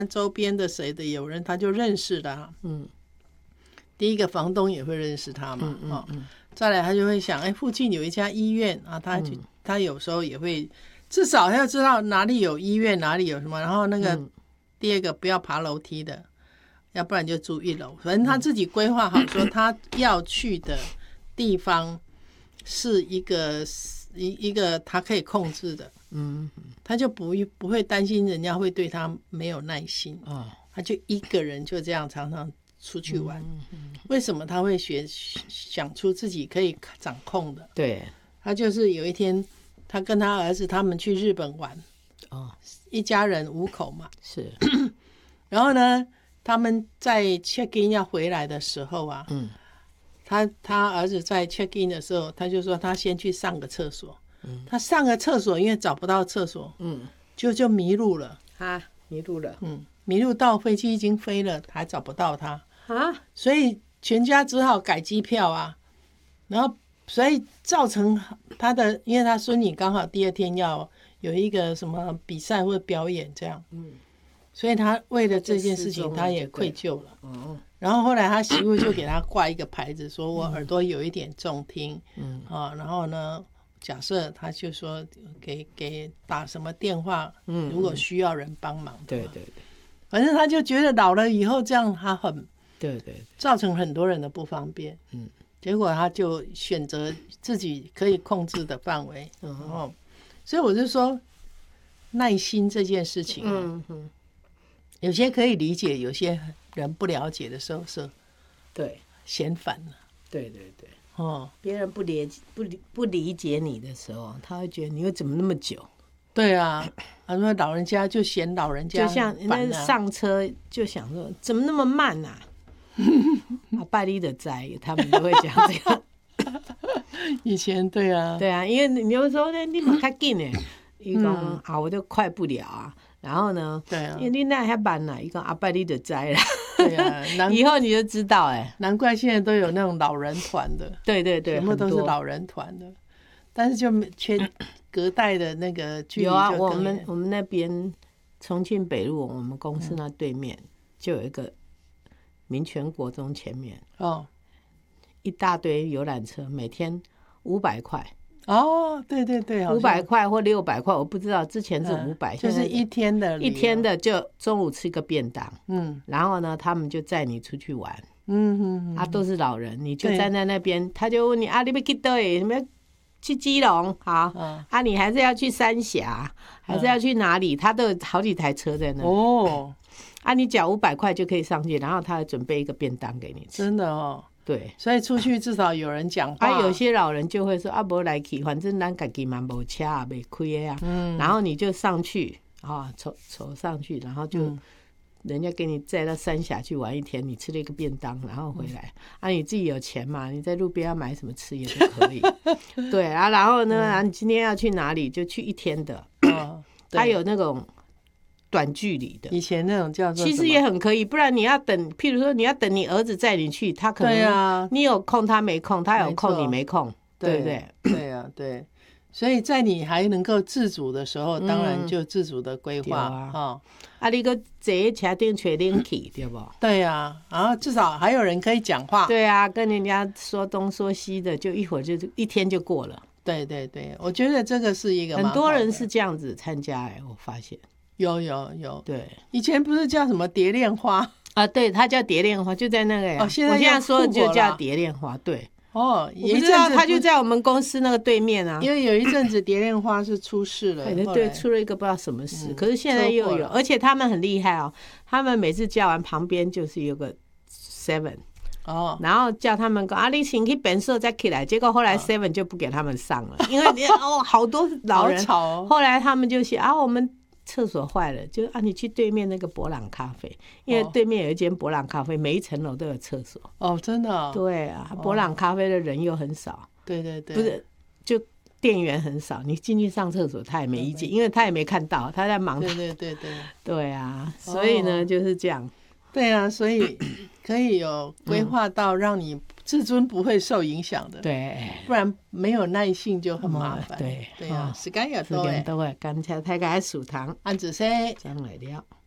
周边的谁的有人他就认识的，第一个房东也会认识他嘛，再来他就会想，附近有一家医院啊，他有时候也会至少他要知道哪里有医院，哪里有什么，然后那个第二个不要爬楼梯的，要不然就住1楼，反正他自己规划好说他要去的地方是一个他可以控制的，他就不会担心人家会对他没有耐心，他就一个人就这样常常出去玩。为什么他会想出自己可以掌控的？ 对， 他就是有一天他跟他儿子他们去日本玩，一家人5口嘛， 是， 然后呢他们在 check in 要回来的时候啊，他儿子在 check in 的时候，他就说他先去上个厕所，他上个厕所因为找不到厕所，就迷路了，迷路到飞机已经飞了还找不到他，所以全家只好改机票啊，然后所以造成他的，因为他孙女刚好第2天要有一个什么比赛或表演这样，所以他为了这件事情他也愧疚了，然后后来他媳妇就给他挂一个牌子说我耳朵有一点重听，然后呢假设他就说给打什么电话，如果需要人帮忙， 对， 反正他就觉得老了以后这样他很对， 造成很多人的不方便，结果他就选择自己可以控制的范围，所以我就说耐心这件事情，有些可以理解，有些人不了解的时候是对嫌烦了， 对，别人不理解你的时候，他会觉得你会怎么那么久？ 对啊，他说老人家就嫌老人家就像那上车就想说怎么那么慢啊？拜你的灾，他们都会讲这样。 以前对啊， 因为你有时候呢，你蛮较紧的，伊讲我都快不了啊。然后呢， 对啊， 因为你那还慢啦，伊讲拜你的灾啦。 对啊， 以后你就知道难怪现在都有那种老人团的， 对， 全部都是老人团的，但是就隔代的那个距离有啊，我们那边重庆北路，我们公司那对面就有一个民权国中前面一大堆游览车，每天500块。 对 ，500块或600块，我不知道，之前是500， 就是一天的就中午吃个便当，然后呢，他们就载你出去玩，都是老人，你就站在那边，他就问你你要去哪里？你们要去基隆，好，你还是要去三峡，还是要去哪里？他都有好几台车在那里，你缴500块就可以上去，然后他还准备一个便当给你吃， 真的对， 所以出去至少有人讲话。 有些老人就会说没来去，反正咱自己嘛没车啊，没开的然后你就上去走上去，然后就人家给你载到三峡去玩1天，你吃了一个便当，然后回来你自己有钱嘛，你在路边要买什么吃也都可以。对然后呢，你今天要去哪里就去1天的，他有那种短距离的， 以前那种叫做其实也很可以，不然你要等，譬如说你要等你儿子载你去，他可能你有空他没空，他有空你没空，对不对？ 对啊，对，所以在你还能够自主的时候，当然就自主的规划你个坐车顶吹冷气，对不？ 对啊，然后至少还有人可以讲话， 对啊，跟人家说东说西的，就一会儿就1天就过了。 对，我觉得这个是一个蛮好的， 很多人是这样子参加我发现。有， 对，以前不是叫什么蝶恋花对，它叫蝶恋花，就在那个我现在说的就叫蝶恋花，对。 我不知道，它就在我们公司那个对面啊。 因为有一阵子蝶恋花是出事了， 对，出了一个不知道什么事，可是现在又有，而且他们很厉害他们每次叫完旁边就是有个 7。然后叫他们说你先去本社再起来，结果后来 7 就不给他们上了，因为好多老人好吵后来他们就写我们厕所坏了，就你去对面那个博朗咖啡，因为对面有一间博朗咖啡，每一层楼都有厕所。 真的对啊，博朗咖啡的人又很少。 对， 不是，就店员很少，你进去上厕所他也没意见，因为他也没看到，他在忙。对啊，所以呢就是这样。 对啊，所以可以有规划到让你自尊不会受影响的， 对， 不然没有耐性就很麻烦。 对啊，时间也多感谢大家收听， 安子生将来了。